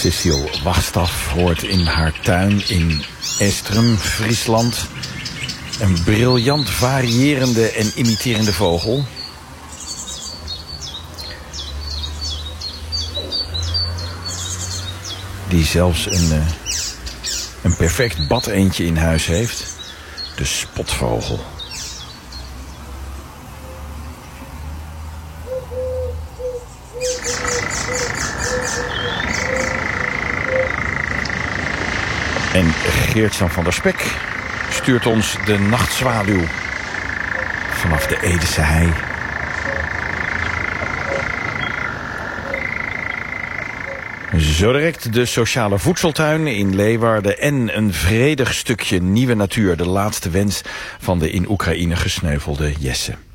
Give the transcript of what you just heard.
Cecile Wachstaf hoort in haar tuin in Estrum, Friesland, een briljant variërende en imiterende vogel. Die zelfs een perfect badeendje in huis heeft. De spotvogel. En Geert-Jan van der Spek stuurt ons de nachtzwaluw vanaf de Edese hei. Zo direct de sociale voedseltuin in Leeuwarden en een vredig stukje nieuwe natuur. De laatste wens van de in Oekraïne gesneuvelde Jesse.